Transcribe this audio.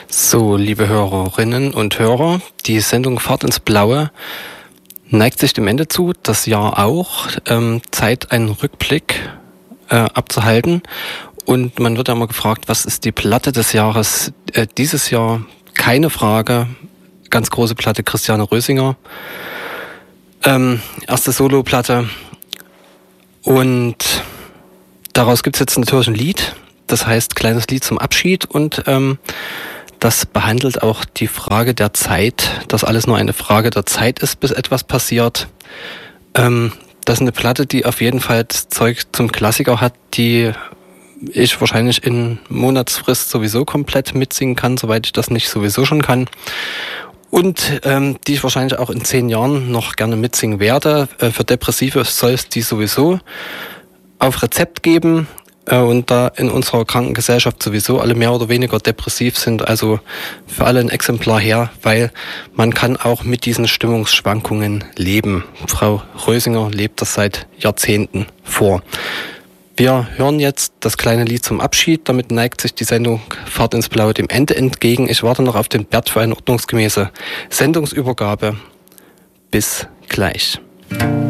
So, liebe Hörerinnen und Hörer, die Sendung Fahrt ins Blaue neigt sich dem Ende zu, das Jahr auch. Zeit, einen Rückblick abzuhalten. Und man wird ja immer gefragt, was ist die Platte des Jahres? Dieses Jahr keine Frage, ganz große Platte Christiane Rösinger. Erste Soloplatte. Und daraus gibt es jetzt natürlich ein Lied, das heißt Kleines Lied zum Abschied, und das behandelt auch die Frage der Zeit, dass alles nur eine Frage der Zeit ist, bis etwas passiert. Das ist eine Platte, die auf jeden Fall das Zeug zum Klassiker hat, die ich wahrscheinlich in Monatsfrist sowieso komplett mitsingen kann, soweit ich das nicht sowieso schon kann. Und die ich wahrscheinlich auch in 10 Jahren noch gerne mitsingen werde. Für Depressive soll es die sowieso auf Rezept geben. Und da in unserer Krankengesellschaft sowieso alle mehr oder weniger depressiv sind, also für alle ein Exemplar her, weil man kann auch mit diesen Stimmungsschwankungen leben. Frau Rösinger lebt das seit Jahrzehnten vor. Wir hören jetzt das kleine Lied zum Abschied. Damit neigt sich die Sendung Fahrt ins Blaue dem Ende entgegen. Ich warte noch auf den Bert für eine ordnungsgemäße Sendungsübergabe. Bis gleich.